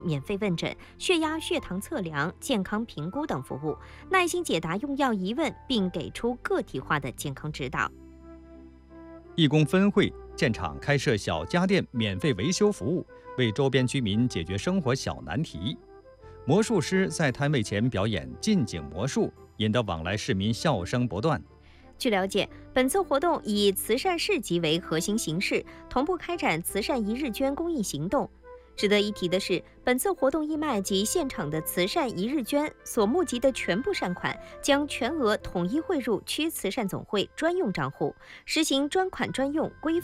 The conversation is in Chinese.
免费问诊、血压、血糖测量、健康评估等服务，耐心解答用药疑问，并给出个体化的健康指导。 义工分会现场开设小家电免费维修服务，为周边居民解决生活小难题。魔术师在摊位前表演近景魔术，引得往来市民笑声不断。 据了解，本次活动以慈善市集为核心形式，同步开展慈善一日捐公益行动。值得一提的是，本次活动义卖及现场的慈善一日捐所募集的全部善款，将全额统一汇入区慈善总会专用账户，实行专款专用规